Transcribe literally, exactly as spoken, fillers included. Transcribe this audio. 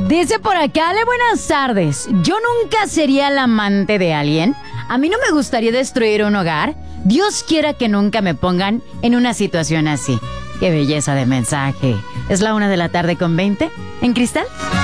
Dice por acá, Ale, buenas tardes. Yo nunca sería el amante de alguien. A mí no me gustaría destruir un hogar. Dios quiera que nunca me pongan en una situación así. Qué belleza de mensaje. Es la una de la tarde con veinte en Cristal.